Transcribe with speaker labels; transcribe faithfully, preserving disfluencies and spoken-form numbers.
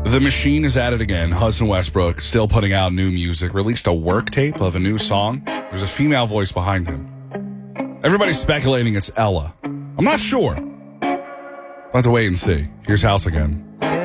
Speaker 1: The machine is at it again. Hudson Westbrook still putting out new music. Released a work tape of a new song. There's a female voice behind him. Everybody's speculating it's Ella. I'm not sure. We'll have to wait and see. Here's House again.